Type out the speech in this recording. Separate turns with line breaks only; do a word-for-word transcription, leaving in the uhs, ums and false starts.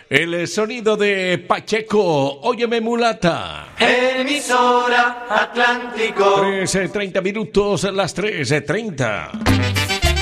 El sonido de Pacheco, óyeme mulata.
Emisora Atlántico.
trece treinta minutos, las trece treinta.